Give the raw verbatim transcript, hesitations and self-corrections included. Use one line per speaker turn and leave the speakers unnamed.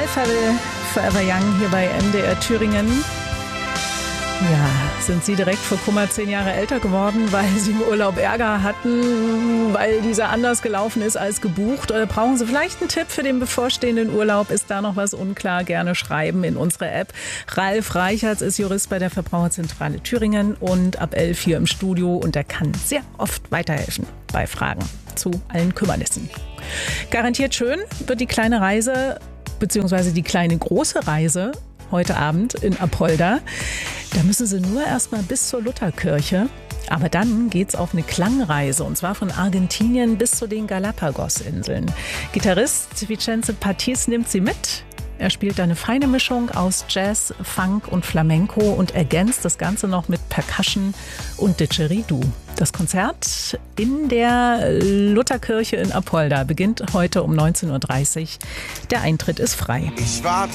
Ralf Haddel, Forever Young, hier bei M D R Thüringen. Ja, sind Sie direkt vor Kummer zehn Jahre älter geworden, weil Sie im Urlaub Ärger hatten, weil dieser anders gelaufen ist als gebucht? Oder brauchen Sie vielleicht einen Tipp für den bevorstehenden Urlaub? Ist da noch was unklar? Gerne schreiben in unsere App. Ralf Reichertz ist Jurist bei der Verbraucherzentrale Thüringen und ab elf hier im Studio. Und er kann sehr oft weiterhelfen bei Fragen zu allen Kümmernissen. Garantiert schön wird die kleine Reise, beziehungsweise die kleine große Reise heute Abend in Apolda. Da müssen Sie nur erstmal bis zur Lutherkirche. Aber dann geht's auf eine Klangreise, und zwar von Argentinien bis zu den Galapagos-Inseln. Gitarrist Vicente Pattiz nimmt Sie mit. Er spielt eine feine Mischung aus Jazz, Funk und Flamenco und ergänzt das Ganze noch mit Percussion und Didgeridoo. Das Konzert in der Lutherkirche in Apolda beginnt heute um neunzehn Uhr dreißig. Der Eintritt ist frei.
Ich warte